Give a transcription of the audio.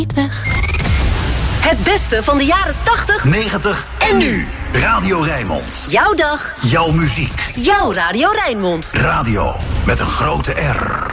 niet weg. Het beste van de jaren 80, 90 en nu. Radio Rijnmond. Jouw dag. Jouw muziek. Jouw Radio Rijnmond. Radio met een grote R.